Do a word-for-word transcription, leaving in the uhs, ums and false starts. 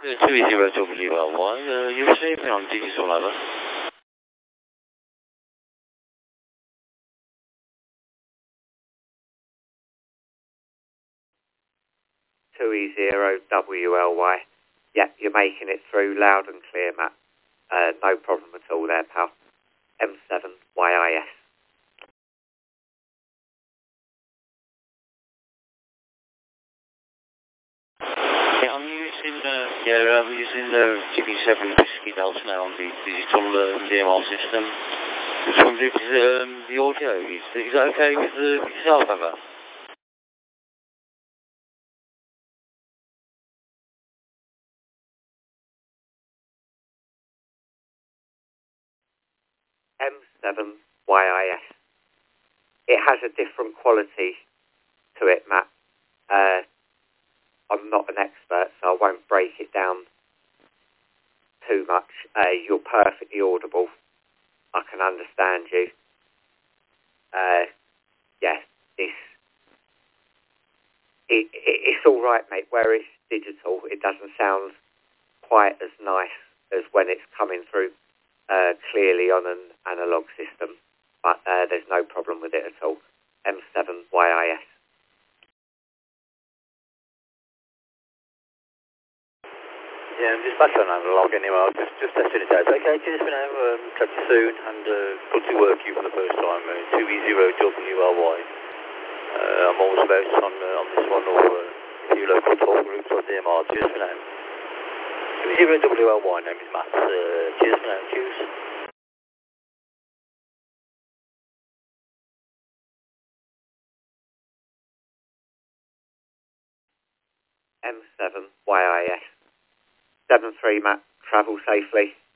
Uh, two zero W L Y, uh, you received me on digital over. two E zero W L Y. Yep, you're making it through loud and clear, Matt. Uh, no problem at all there, pal. M seven Y I S. Yeah, I'm using, uh, yeah, I'm using the G P seven Whiskey Delta now on the digital uh, D M R system. Just wondering if um, the audio is, is that okay with the yourself, ever? M seven Y I S. It has a different quality to it, Matt. Uh, I'm not an expert, so I won't break it down too much. Uh, you're perfectly audible. I can understand you. Uh, yes, it's, it, it, it's all right, mate. Where it's digital, it doesn't sound quite as nice as when it's coming through uh, clearly on an analog system. But uh, there's no problem with it at all. M seven Y I S. Yeah, I'm just back on analog anyway. I'll just, just testing it out. Okay, cheers for now. Um, catch you soon. And uh, good to work you for the first time. Uh, two E zero W L Y. Uh, I'm always about on, uh, on this one or uh, a few local talk groups on D M R. Cheers for now. two E zero W L Y, name is Matt. Uh, cheers for now. Cheers. M seven Y I S. seven three, Matt. Travel safely.